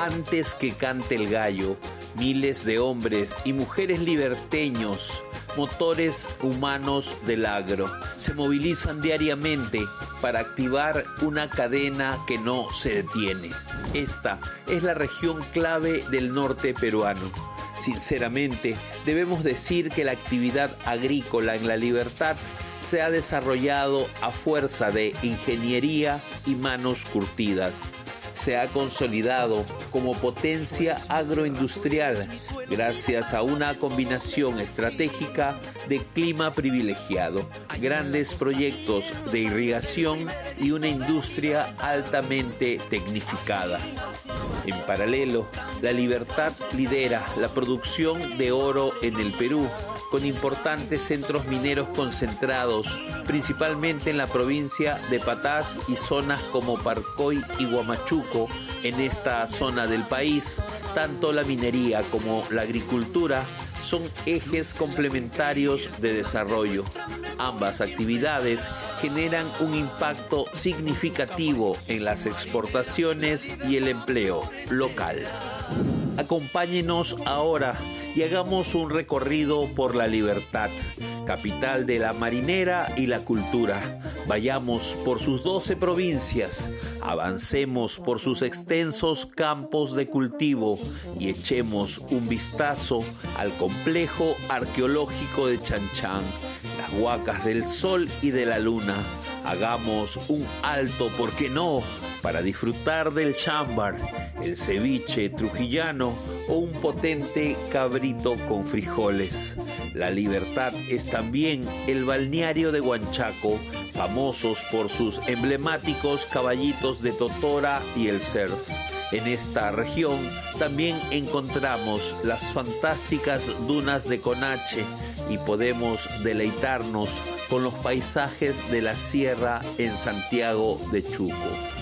Antes que cante el gallo, miles de hombres y mujeres liberteños, motores humanos del agro, se movilizan diariamente para activar una cadena que no se detiene. Esta es la región clave del norte peruano. Sinceramente, debemos decir que la actividad agrícola en La Libertad se ha desarrollado a fuerza de ingeniería y manos curtidas. Se ha consolidado como potencia agroindustrial gracias a una combinación estratégica de clima privilegiado, grandes proyectos de irrigación y una industria altamente tecnificada. En paralelo, La Libertad lidera la producción de oro en el Perú, con importantes centros mineros concentrados, principalmente en la provincia de Patás y zonas como Parcoy y Huamachuco. En esta zona del país, tanto la minería como la agricultura son ejes complementarios de desarrollo. Ambas actividades generan un impacto significativo en las exportaciones y el empleo local. Acompáñenos ahora y hagamos un recorrido por La Libertad, capital de la marinera y la cultura. Vayamos por sus 12 provincias, avancemos por sus extensos campos de cultivo y echemos un vistazo al complejo arqueológico de Chanchán, las huacas del sol y de la luna. Hagamos un alto, ¿por qué no?, para disfrutar del chámbar, el ceviche trujillano o un potente cabrito con frijoles. La Libertad es también el balneario de Huanchaco, famosos por sus emblemáticos caballitos de totora y el surf. En esta región también encontramos las fantásticas dunas de Conache y podemos deleitarnos con los paisajes de la sierra en Santiago de Chuco.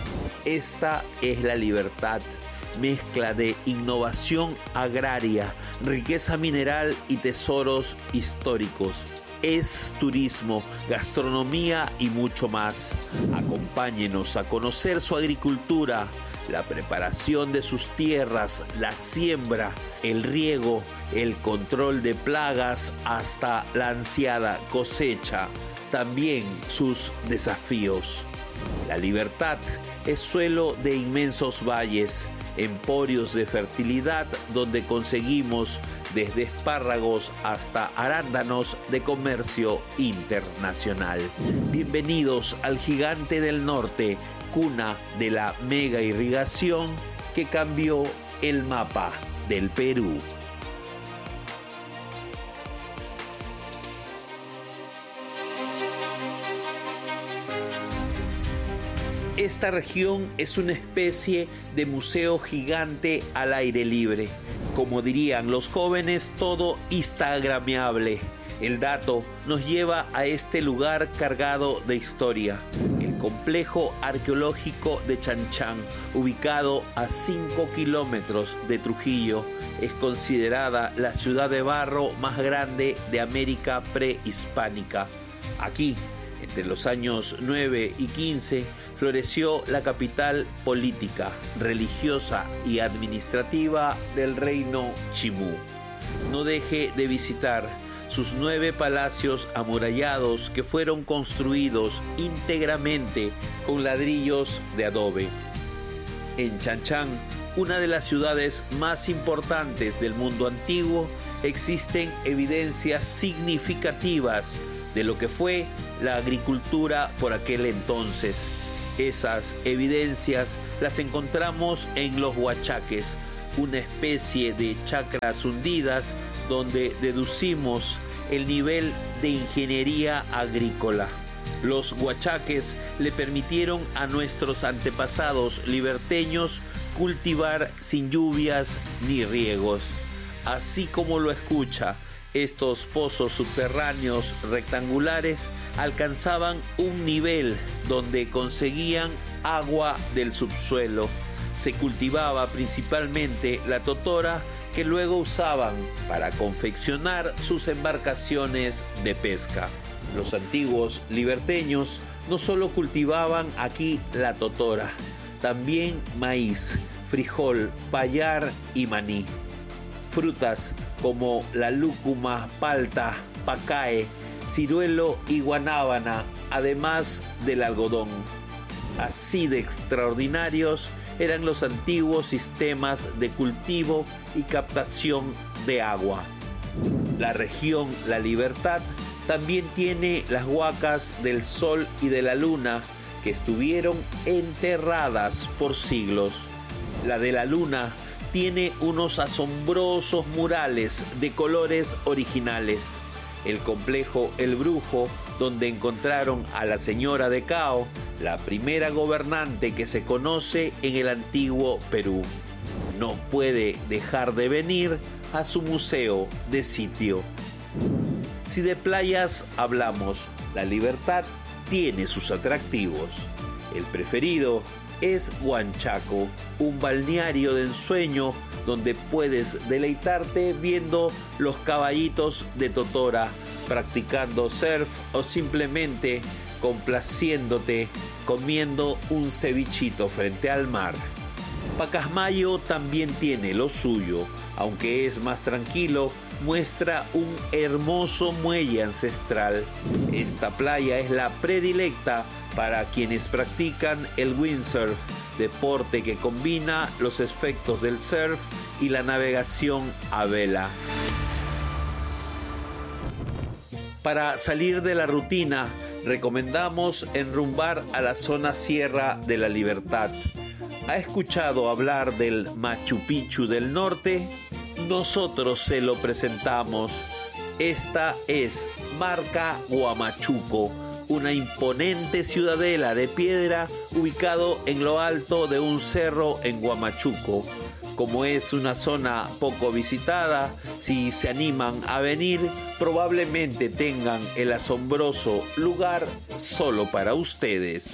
Esta es La Libertad, mezcla de innovación agraria, riqueza mineral y tesoros históricos. Es turismo, gastronomía y mucho más. Acompáñenos a conocer su agricultura, la preparación de sus tierras, la siembra, el riego, el control de plagas hasta la ansiada cosecha, también sus desafíos. La Libertad es suelo de inmensos valles, emporios de fertilidad donde conseguimos desde espárragos hasta arándanos de comercio internacional. Bienvenidos al gigante del norte, cuna de la mega irrigación que cambió el mapa del Perú. Esta región es una especie de museo gigante al aire libre. Como dirían los jóvenes, todo instagramiable. El dato nos lleva a este lugar cargado de historia. El complejo arqueológico de Chanchán, ubicado a 5 kilómetros de Trujillo, es considerada la ciudad de barro más grande de América prehispánica. Aquí, entre los años 9 y 15, floreció la capital política, religiosa y administrativa del reino Chimú. No deje de visitar sus 9 palacios amurallados que fueron construidos íntegramente con ladrillos de adobe. En Chanchán, una de las ciudades más importantes del mundo antiguo, existen evidencias significativas de lo que fue la agricultura por aquel entonces. Esas evidencias las encontramos en los huachaques, una especie de chacras hundidas donde deducimos el nivel de ingeniería agrícola. Los huachaques le permitieron a nuestros antepasados liberteños cultivar sin lluvias ni riegos. Así como lo escucha, estos pozos subterráneos rectangulares alcanzaban un nivel donde conseguían agua del subsuelo. Se cultivaba principalmente la totora, que luego usaban para confeccionar sus embarcaciones de pesca. Los antiguos liberteños no solo cultivaban aquí la totora, también maíz, frijol, payar y maní. Frutas como la lúcuma, palta, pacae, ciruelo y guanábana, además del algodón. Así de extraordinarios eran los antiguos sistemas de cultivo y captación de agua. La región La Libertad también tiene las huacas del Sol y de la Luna, que estuvieron enterradas por siglos. La de la Luna tiene unos asombrosos murales de colores originales. El complejo El Brujo, donde encontraron a la señora de Cao, la primera gobernante que se conoce en el antiguo Perú. No puede dejar de venir a su museo de sitio. Si de playas hablamos, La Libertad tiene sus atractivos. El preferido es Huanchaco, un balneario de ensueño donde puedes deleitarte viendo los caballitos de totora, practicando surf o simplemente complaciéndote comiendo un cevichito frente al mar. Pacasmayo también tiene lo suyo, aunque es más tranquilo, muestra un hermoso muelle ancestral. Esta playa es la predilecta para quienes practican el windsurf, deporte que combina los efectos del surf y la navegación a vela. Para salir de la rutina, recomendamos enrumbar a la zona Sierra de la Libertad. ¿Ha escuchado hablar del Machu Picchu del norte? Nosotros se lo presentamos. Esta es Marca Huamachuco, una imponente ciudadela de piedra ubicado en lo alto de un cerro en Huamachuco. Como es una zona poco visitada, si se animan a venir, probablemente tengan el asombroso lugar solo para ustedes.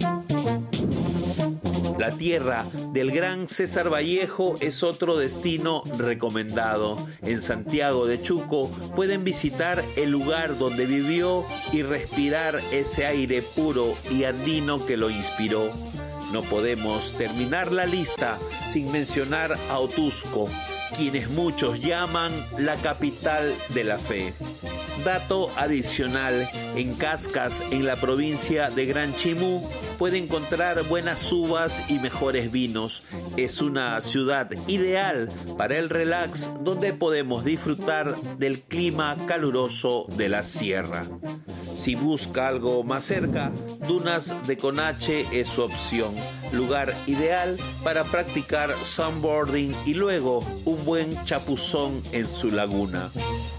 La tierra del gran César Vallejo es otro destino recomendado. En Santiago de Chuco pueden visitar el lugar donde vivió y respirar ese aire puro y andino que lo inspiró. No podemos terminar la lista sin mencionar a Otusco, quienes muchos llaman la capital de la fe. Dato adicional, en Cascas, en la provincia de Gran Chimú, puede encontrar buenas uvas y mejores vinos. Es una ciudad ideal para el relax, donde podemos disfrutar del clima caluroso de la sierra. Si busca algo más cerca, Dunas de Conache es su opción, lugar ideal para practicar sandboarding y luego un buen chapuzón en su laguna.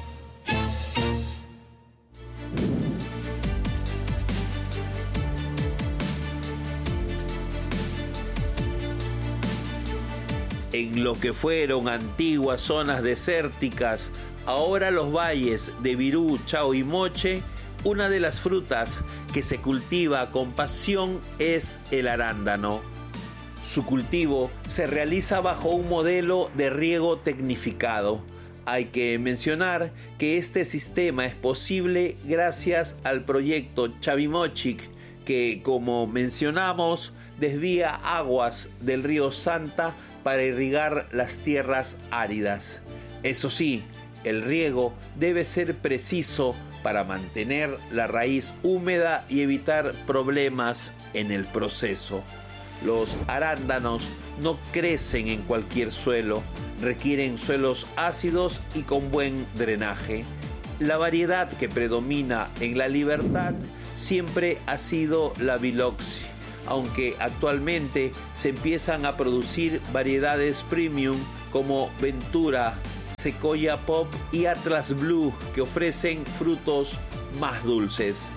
En lo que fueron antiguas zonas desérticas, ahora los valles de Virú, Chao y Moche, una de las frutas que se cultiva con pasión es el arándano. Su cultivo se realiza bajo un modelo de riego tecnificado. Hay que mencionar que este sistema es posible gracias al proyecto Chavimochic, que, como mencionamos, desvía aguas del río Santa para irrigar las tierras áridas. Eso sí, el riego debe ser preciso para mantener la raíz húmeda y evitar problemas en el proceso. Los arándanos no crecen en cualquier suelo, requieren suelos ácidos y con buen drenaje. La variedad que predomina en La Libertad siempre ha sido la Biloxi, aunque actualmente se empiezan a producir variedades premium como Ventura, Sequoia Pop y Atlas Blue, que ofrecen frutos más dulces.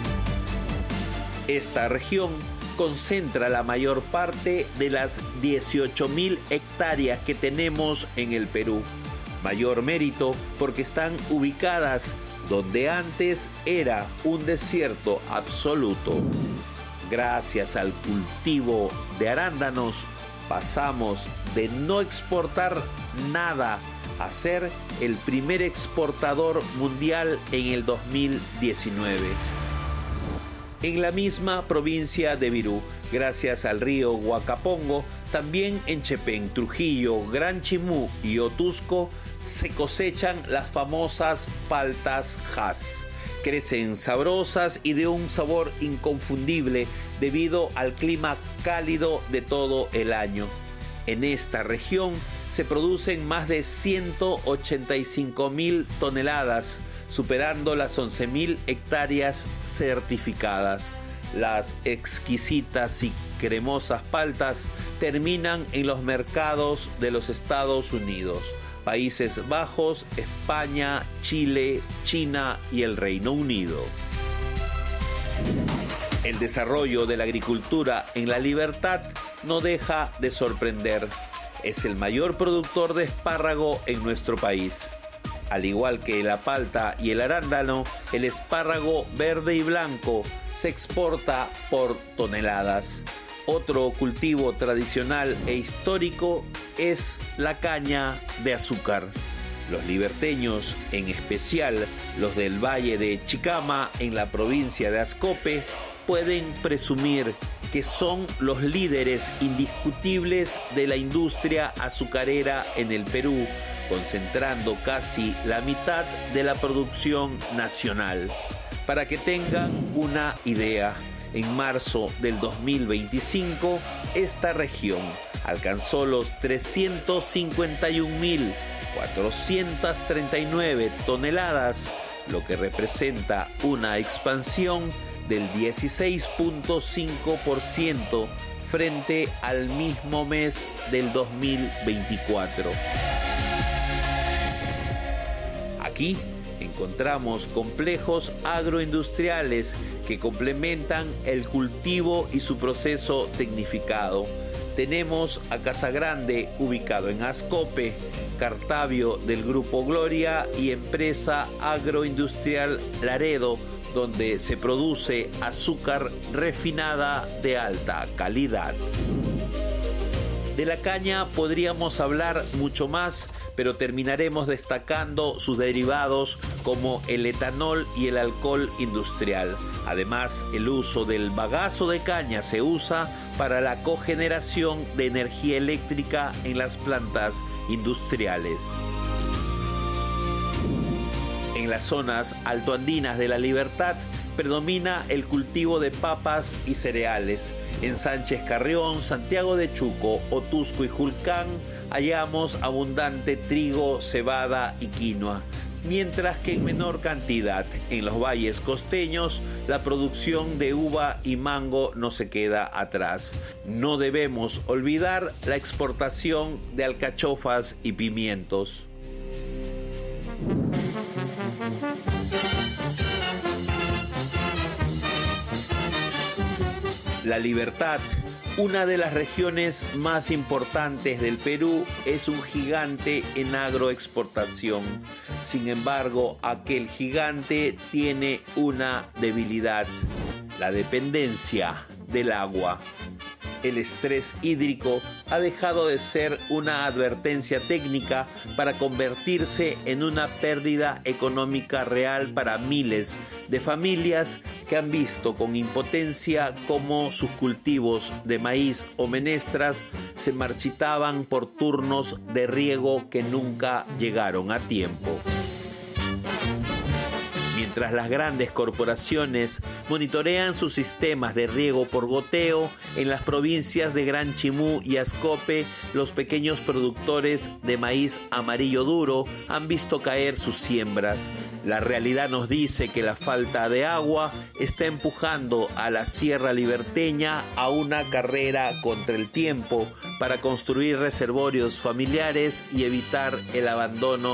Esta región concentra la mayor parte de las 18.000 hectáreas que tenemos en el Perú. Mayor mérito porque están ubicadas donde antes era un desierto absoluto. Gracias al cultivo de arándanos, pasamos de no exportar nada a ser el primer exportador mundial en el 2019. en la misma provincia de Virú, gracias al río Huacapongo. También en Chepén, Trujillo, Gran Chimú y Otusco se cosechan las famosas paltas Hass. Crecen sabrosas y de un sabor inconfundible debido al clima cálido de todo el año. En esta región se producen más de 185.000 toneladas, superando las 11.000 hectáreas certificadas. Las exquisitas y cremosas paltas terminan en los mercados de los Estados Unidos, Países Bajos, España, Chile, China y el Reino Unido. El desarrollo de la agricultura en La Libertad no deja de sorprender. Es el mayor productor de espárrago en nuestro país. Al igual que la palta y el arándano, el espárrago verde y blanco se exporta por toneladas. Otro cultivo tradicional e histórico es la caña de azúcar. Los liberteños, en especial los del Valle de Chicama en la provincia de Ascope, pueden presumir que son los líderes indiscutibles de la industria azucarera en el Perú, concentrando casi la mitad de la producción nacional. Para que tengan una idea, en marzo del 2025, esta región alcanzó los 351.439 toneladas, lo que representa una expansión del 16.5% frente al mismo mes del 2024. Aquí encontramos complejos agroindustriales que complementan el cultivo y su proceso tecnificado. Tenemos a Casagrande, ubicado en Ascope, Cartavio del Grupo Gloria y Empresa Agroindustrial Laredo, donde se produce azúcar refinada de alta calidad. De la caña podríamos hablar mucho más, pero terminaremos destacando sus derivados como el etanol y el alcohol industrial. Además, el uso del bagazo de caña se usa para la cogeneración de energía eléctrica en las plantas industriales. En las zonas altoandinas de La Libertad predomina el cultivo de papas y cereales. En Sánchez Carrión, Santiago de Chuco, Otusco y Julcán hallamos abundante trigo, cebada y quinoa, mientras que en menor cantidad en los valles costeños la producción de uva y mango no se queda atrás. No debemos olvidar la exportación de alcachofas y pimientos. La Libertad, una de las regiones más importantes del Perú, es un gigante en agroexportación. Sin embargo, aquel gigante tiene una debilidad: la dependencia del agua. El estrés hídrico ha dejado de ser una advertencia técnica para convertirse en una pérdida económica real para miles de familias que han visto con impotencia cómo sus cultivos de maíz o menestras se marchitaban por turnos de riego que nunca llegaron a tiempo. Mientras las grandes corporaciones monitorean sus sistemas de riego por goteo, en las provincias de Gran Chimú y Ascope, los pequeños productores de maíz amarillo duro han visto caer sus siembras. La realidad nos dice que la falta de agua está empujando a la Sierra Liberteña a una carrera contra el tiempo para construir reservorios familiares y evitar el abandono